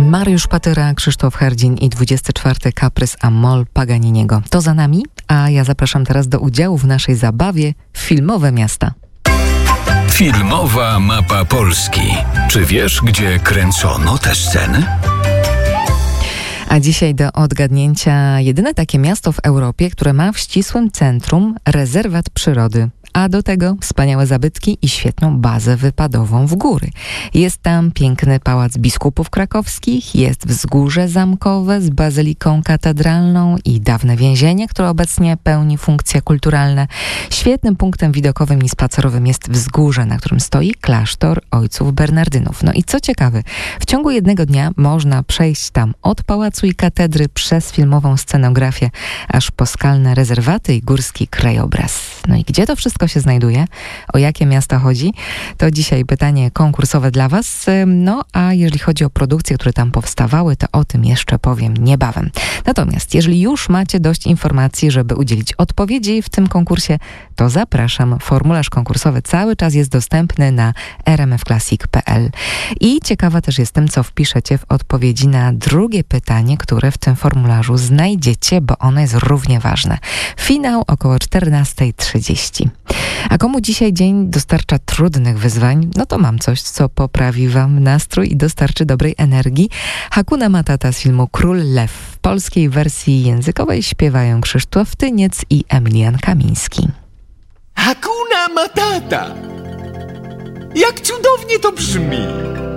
Mariusz Patyra, Krzysztof Herdzin i 24. Kaprys Amol Paganiniego. To za nami, a ja zapraszam teraz do udziału w naszej zabawie Filmowe Miasta. Filmowa mapa Polski. Czy wiesz, gdzie kręcono te sceny? A dzisiaj do odgadnięcia jedyne takie miasto w Europie, które ma w ścisłym centrum rezerwat przyrody. A do tego wspaniałe zabytki i świetną bazę wypadową w góry. Jest tam piękny Pałac Biskupów Krakowskich, jest wzgórze zamkowe z bazyliką katedralną i dawne więzienie, które obecnie pełni funkcje kulturalne. Świetnym punktem widokowym i spacerowym jest wzgórze, na którym stoi klasztor ojców Bernardynów. No i co ciekawe, w ciągu jednego dnia można przejść tam od pałacu i katedry przez filmową scenografię, aż po skalne rezerwaty i górski krajobraz. No i gdzie to wszystko się znajduje? O jakie miasta chodzi? To dzisiaj pytanie konkursowe dla Was. No a jeżeli chodzi o produkcje, które tam powstawały, to o tym jeszcze powiem niebawem. Natomiast jeżeli już macie dość informacji, żeby udzielić odpowiedzi w tym konkursie, to zapraszam. Formularz konkursowy cały czas jest dostępny na rmfclassic.pl. I ciekawa też jestem, co wpiszecie w odpowiedzi na drugie pytanie, które w tym formularzu znajdziecie, bo ono jest równie ważne. Finał około 14:30. A komu dzisiaj dzień dostarcza trudnych wyzwań, no to mam coś, co poprawi Wam nastrój i dostarczy dobrej energii. Hakuna Matata z filmu Król Lew. W polskiej wersji językowej śpiewają Krzysztof Tyniec i Emilian Kamiński. Hakuna Matata! Jak cudownie to brzmi!